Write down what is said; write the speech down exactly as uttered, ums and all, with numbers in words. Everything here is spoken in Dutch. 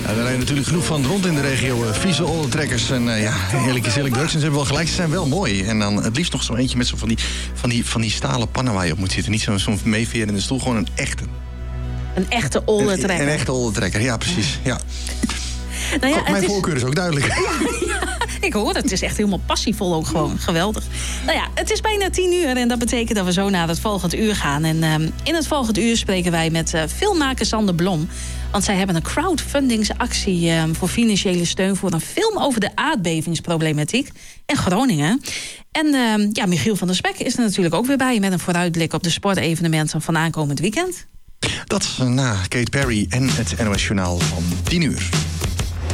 Ja, daar rijden natuurlijk genoeg van rond in de regio. Uh, vieze olle trekkers. En uh, ja, eerlijk is eerlijk, drugs. En ze hebben wel gelijk, ze zijn wel mooi. En dan het liefst nog zo eentje met zo van die, van die, van die stalen pannen waar je op moet zitten. Niet zo'n zo'n meeverende stoel, gewoon een echte. Een echte olle trekker. Een, een echte olle trekker, ja precies. Ja. Nou ja, Mijn is... voorkeur is ook duidelijk. Ja, ja, ik hoor het. Het is echt helemaal passievol ook gewoon. Geweldig. Nou ja, het is bijna tien uur en dat betekent dat we zo naar het volgende uur gaan. En um, in het volgende uur spreken wij met uh, filmmaker Sander Blom. Want zij hebben een crowdfundingsactie um, voor financiële steun voor een film over de aardbevingsproblematiek in Groningen. En um, ja, Michiel van der Spek is er natuurlijk ook weer bij met een vooruitblik op de sportevenementen van aankomend weekend. Dat na Kate Perry en het N O S Journaal van tien uur.